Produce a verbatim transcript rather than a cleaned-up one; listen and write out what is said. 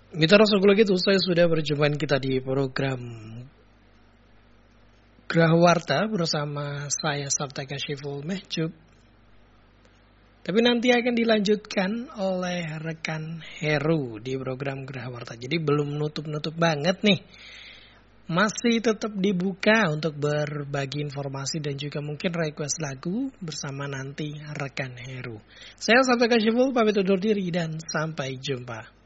Mitra Rasul gitu, saya sudah berjumpa kita di program Graha Warta bersama saya Sabta Kasyiful Mehjub. Tapi nanti akan dilanjutkan oleh rekan Heru di program Graha Warta. Jadi belum nutup-nutup banget nih. Masih tetap dibuka untuk berbagi informasi dan juga mungkin request lagu bersama nanti rekan Heru. Saya Sabta Kasyiful pamit undur diri dan sampai jumpa.